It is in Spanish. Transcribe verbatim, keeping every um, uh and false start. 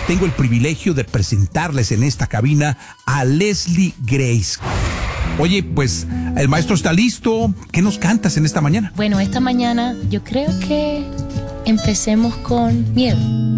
tengo el privilegio de presentarles en esta cabina a Leslie Grace. Oye, pues el maestro está listo. ¿Qué nos cantas en esta mañana? Bueno, esta mañana yo creo que empecemos con miedo.